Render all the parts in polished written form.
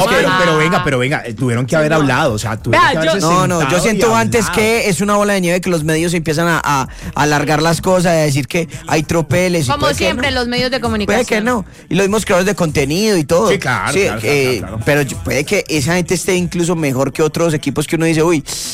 Pero venga, tuvieron que haber hablado, o sea, tuvieron que haberse sentado yo siento y antes hablado. que es una bola de nieve que los medios empiezan a alargar las cosas, a decir que hay tropeles. Como siempre, los medios de comunicación. Puede que no. Y los mismos creadores de contenido y todo. Sí, claro. Pero puede que esa gente esté incluso mejor que otros equipos que uno dice,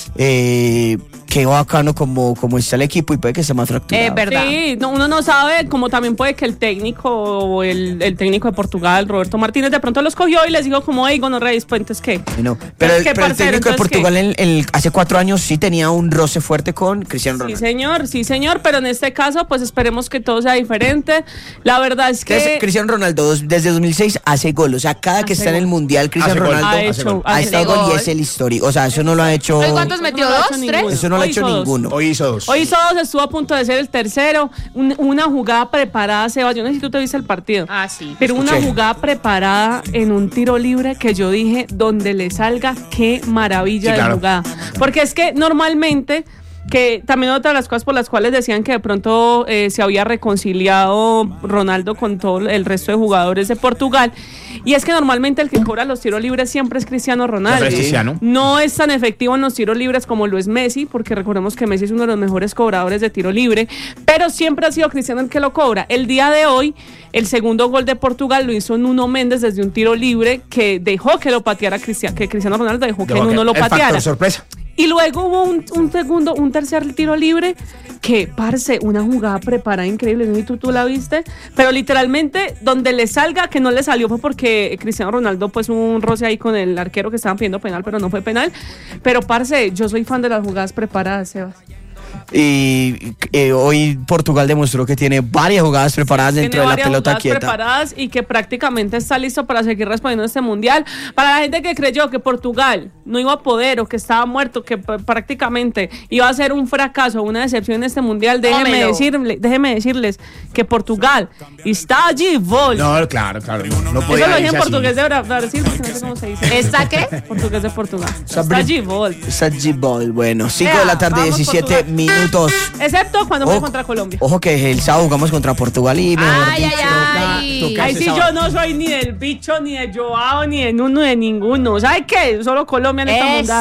qué bacano como está el equipo, y puede que esté más fracturado. ¿Verdad? Sí, uno no sabe, como también puede que el técnico o el técnico de Portugal, Roberto Martínez, de pronto los cogió y les dijo como, hey, Gonorrey, pues entonces ¿qué? No, pero el técnico de Portugal ¿qué? hace 4 años sí tenía un roce fuerte con Cristiano Ronaldo. Sí, señor, pero en este caso, pues esperemos que todo sea diferente. La verdad es que... Cristiano Ronaldo desde 2006 hace gol, o sea, cada que está en el Mundial, Cristiano Ronaldo ha estado gol y es el histórico, o sea, eso no lo ha hecho... ¿Cuántos metió? ¿2, 3? Eso no lo ha hecho ninguno. Hoy hizo 2. Estuvo a punto de ser el tercero. Una jugada preparada, Sebas. Yo no sé si tú te viste el partido. Sí. Pero una jugada preparada en un tiro libre que yo dije, donde le salga, qué maravilla de jugada. Porque es que normalmente, que también otra de las cosas por las cuales decían que de pronto se había reconciliado Ronaldo con todo el resto de jugadores de Portugal, y es que normalmente el que cobra los tiros libres siempre es Cristiano Ronaldo. No es tan efectivo en los tiros libres como lo es Messi, porque recordemos que Messi es uno de los mejores cobradores de tiro libre, pero siempre ha sido Cristiano el que lo cobra. El día de hoy, el segundo gol de Portugal lo hizo Nuno Méndez desde un tiro libre que dejó que lo pateara que Cristiano Ronaldo dejó que Nuno lo pateara. Factor sorpresa. Y luego hubo un tercer tiro libre que, parce, una jugada preparada increíble, no sé si tú la viste, pero literalmente donde le salga, que no le salió fue porque Cristiano Ronaldo pues un roce ahí con el arquero que estaban pidiendo penal, pero no fue penal. Pero, parce, yo soy fan de las jugadas preparadas, Sebas. Y hoy Portugal demostró que tiene varias jugadas preparadas dentro de la pelota quieta. Preparadas y que prácticamente está listo para seguir respondiendo a este mundial. Para la gente que creyó que Portugal no iba a poder, o que estaba muerto, que prácticamente iba a ser un fracaso, una decepción en este mundial, déjeme decirles que Portugal está allí, vol. No, claro. No eso lo dije en portugués de Brasil, porque no sé cómo se dice. ¿Está qué? Portugués de Portugal. Está allí, vol. Está allí, vol. Bueno, 5 de la tarde, 17 minutos. Excepto cuando juegue contra Colombia. Ojo que el sábado jugamos contra Portugal y Ay, sí, yo no soy ni del bicho, ni de Joao, ni de Nuno, ni de ninguno. ¿Sabes qué? Solo Colombia en esta mundial.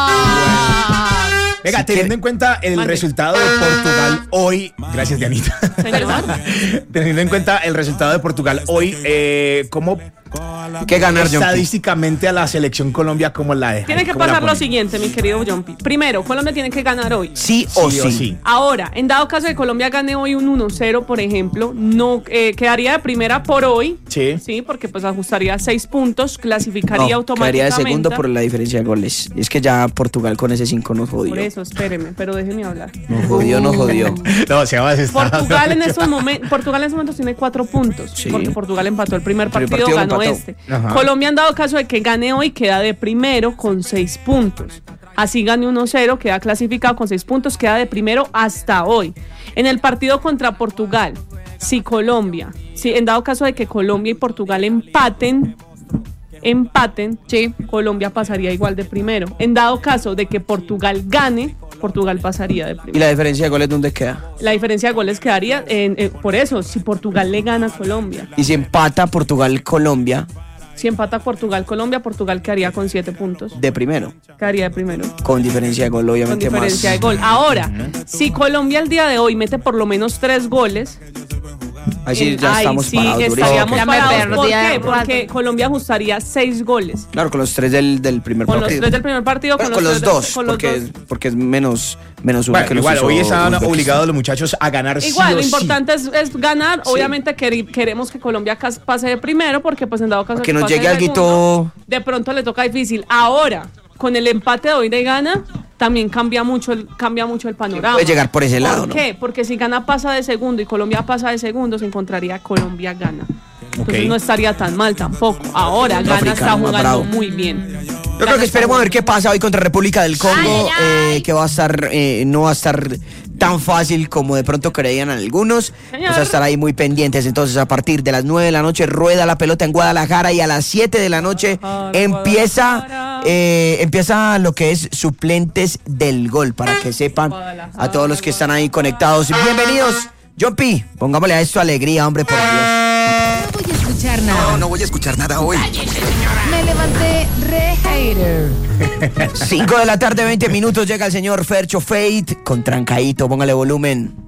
Venga, teniendo en cuenta el resultado de Portugal hoy, gracias Dianita. Teniendo en cuenta el resultado de Portugal hoy, ¿cómo ¿qué ganar, estadísticamente a la selección Colombia, cómo la deja? Tiene que pasar lo siguiente, mi querido Jumpy. Primero, Colombia tiene que ganar hoy. Sí o sí. Ahora, en dado caso de que Colombia gane hoy un 1-0, por ejemplo, no quedaría de primera por hoy. Sí, porque pues ajustaría 6 puntos, clasificaría automáticamente. Quedaría de segundo por la diferencia de goles. Es que ya Portugal con ese 5 nos jodió. Por eso, espéreme, pero déjeme hablar. Nos jodió. No, Sebas está... Portugal en estos momentos tiene 4 puntos. Sí. Porque Portugal empató el primer partido, ganó este. Ajá. Colombia, en dado caso de que gane hoy, queda de primero con 6 puntos. Así gane 1-0, queda clasificado con 6 puntos, queda de primero hasta hoy. En el partido contra Portugal, en dado caso de que Colombia y Portugal empaten, sí, Colombia pasaría igual de primero. En dado caso de que Portugal gane, Portugal pasaría de primero. ¿Y la diferencia de goles dónde queda? La diferencia de goles quedaría por eso, si Portugal le gana a Colombia. Y si empata Portugal-Colombia. Si empata Portugal-Colombia, Portugal quedaría con 7 puntos. De primero. Quedaría de primero. Con diferencia de gol, obviamente. Con diferencia de gol. Ahora, si Colombia el día de hoy mete por lo menos 3 goles... Así ya estamos parados. Estaríamos parados. ¿Por qué? Porque Colombia ajustaría 6 goles. Claro, con los 3 del primer partido. Con los 3 del primer partido. Con los 2, porque es menos uno que los igual, hoy están obligados los muchachos a ganar. Igual, lo importante es ganar. Sí. Obviamente queremos que Colombia pase de primero, porque pues en dado caso que nos llegue alguito, de pronto le toca difícil. Ahora, con el empate de hoy de Ghana, también cambia mucho el panorama. Puede llegar por ese lado, ¿Por qué? Porque si Ghana pasa de segundo y Colombia pasa de segundo, se encontraría Colombia-Ghana. Entonces no estaría tan mal tampoco. Ahora Ghana está jugando muy bien. Yo creo que esperemos a ver qué pasa hoy contra República del Congo, que va a estar, no va a estar tan fácil como de pronto creían algunos. Vamos a estar ahí muy pendientes. Entonces, a partir de las 9 de la noche rueda la pelota en Guadalajara, y a las 7 de la noche empieza lo que es suplentes del gol, para que sepan a todos los que están ahí conectados. Bienvenidos, Jumpy. Pongámosle a esto alegría, hombre, por Dios. escuchar nada. No voy a escuchar nada hoy. Me levanté re hater. 5 de la tarde, 20 minutos, llega el señor Fercho Fate con Trancadito, póngale volumen.